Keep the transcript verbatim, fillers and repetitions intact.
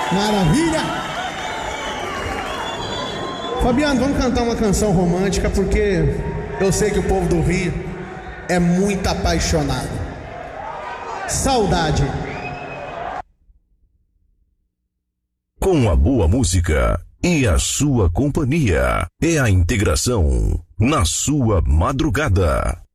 Maravilha! Fabiano, vamos cantar uma canção romântica, porque eu sei que o povo do Rio é muito apaixonado. Saudade. Com a boa música e a sua companhia, é a integração na sua madrugada.